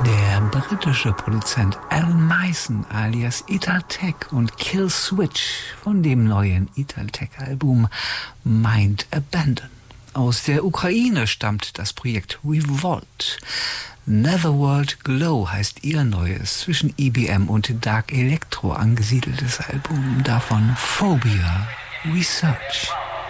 Der britische Produzent Alan Mason alias Italtech und Kill Switch von dem neuen Italtech-Album Mind Abandon. Aus der Ukraine stammt das Projekt Revolt. Netherworld Glow heißt ihr neues, zwischen EBM und Dark Electro angesiedeltes Album, davon Phobia Research.